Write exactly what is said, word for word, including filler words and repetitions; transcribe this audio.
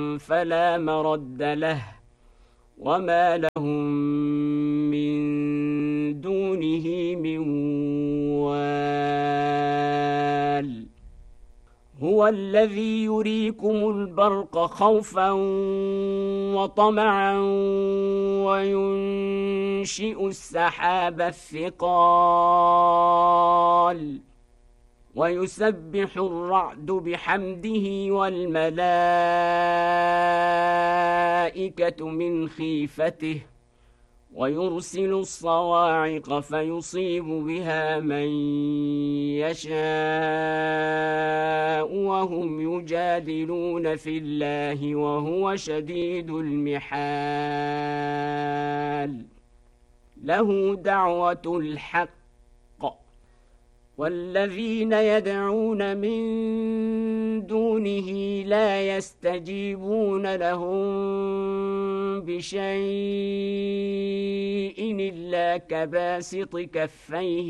فلا مرد له وما لهم من دونه من وال هو الذي يريكم البرق خوفا وطمعا وينشئ السحاب الثقال ويسبح الرعد بحمده والملائكة من خيفته ويرسل الصواعق فيصيب بها من يشاء وهم يجادلون في الله وهو شديد المحال له دعوة الحق والذين يدعون من دونه لا يستجيبون لهم بشيء إلا كباسط كفيه